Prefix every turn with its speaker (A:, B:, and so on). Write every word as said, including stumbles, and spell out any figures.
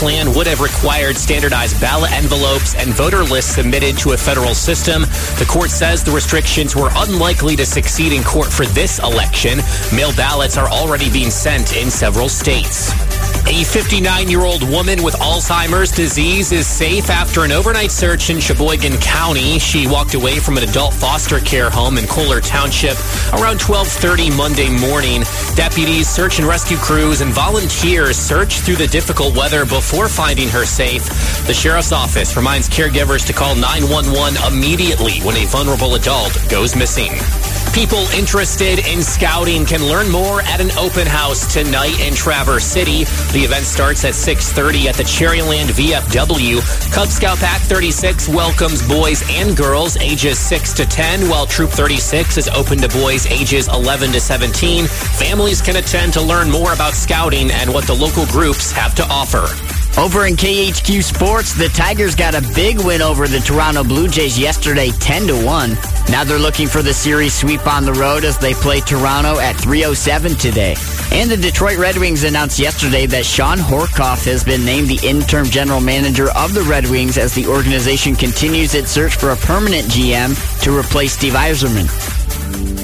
A: plan would have required standardized ballot envelopes and voter lists submitted to a federal system. The court says the restrictions were unlikely to succeed in court for this election. Mail ballots are already being sent in several states. A fifty-nine-year-old woman with Alzheimer's disease is safe after an overnight search in Sheboygan County. She walked away from an adult foster care home in Kohler Township around twelve thirty Monday morning. Deputies, search and rescue crews, and volunteers searched through the difficult weather before finding her safe. The sheriff's office reminds caregivers to call nine one one immediately when a vulnerable adult goes missing. People interested in scouting can learn more at an open house tonight in Traverse City. The event starts at six thirty at the Cherryland V F W. Cub Scout Pack thirty-six welcomes boys and girls ages six to ten, while Troop thirty-six is open to boys ages eleven to seventeen. Families can attend to learn more about scouting and what the local groups have to offer.
B: Over in K H Q Sports, the Tigers got a big win over the Toronto Blue Jays yesterday, ten to one. Now they're looking for the series sweep on the road as they play Toronto at three oh seven today. And the Detroit Red Wings announced yesterday that Sean Horkoff has been named the interim general manager of the Red Wings as the organization continues its search for a permanent G M to replace Steve Yzerman.